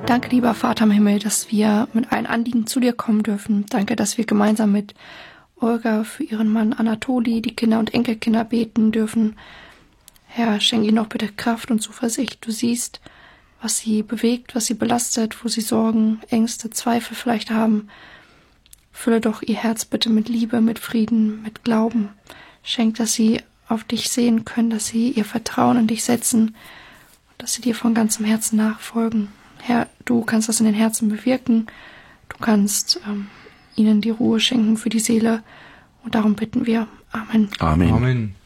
Danke, lieber Vater im Himmel, dass wir mit allen Anliegen zu dir kommen dürfen. Danke, dass wir gemeinsam mit Olga für ihren Mann Anatoli, die Kinder und Enkelkinder beten dürfen. Herr, schenk ihnen auch bitte Kraft und Zuversicht. Du siehst, was sie bewegt, was sie belastet, wo sie Sorgen, Ängste, Zweifel vielleicht haben. Fülle doch ihr Herz bitte mit Liebe, mit Frieden, mit Glauben. Schenk, dass sie auf dich sehen können, dass sie ihr Vertrauen in dich setzen und dass sie dir von ganzem Herzen nachfolgen. Herr, du kannst das in den Herzen bewirken. Du kannst ihnen die Ruhe schenken für die Seele. Und darum bitten wir. Amen. Amen. Amen.